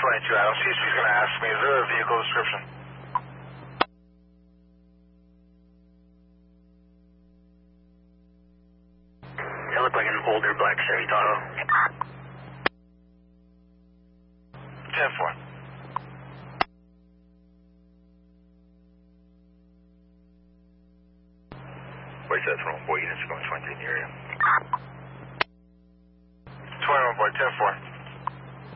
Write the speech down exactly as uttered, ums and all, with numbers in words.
twenty-two Adam. See, she's going to ask me, is there a vehicle description? It looked like an older black Chevy Tahoe. ten four. Where's that from? Boy, units are going twenty-three in the area. twenty-one boy, ten four.